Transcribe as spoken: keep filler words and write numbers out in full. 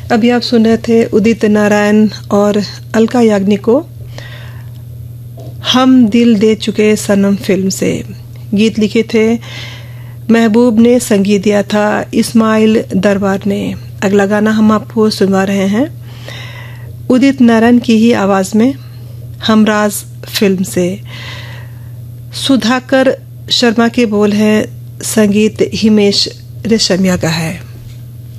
अभी आप सुन रहे थे उदित नारायण और अलका याग्निक को हम दिल दे चुके सनम फिल्म से। गीत लिखे थे महबूब ने, संगीत दिया था इस्माइल दरबार ने। अगला गाना हम आपको सुनवा रहे हैं उदित नारायण की ही आवाज में, हमराज फिल्म से। सुधाकर शर्मा के बोल हैं, संगीत हिमेश रेशमिया का है।